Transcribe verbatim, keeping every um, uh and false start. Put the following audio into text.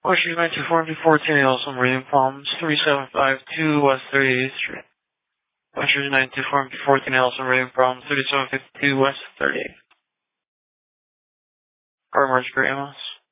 Ocean nine two four fourteen Elson Marine Palms three seven five two West thirty-eighth Street. Ocean nine two four fourteen Elson Marine Palms thirty-seven fifty-two West thirty-eighth. Car March Gramos.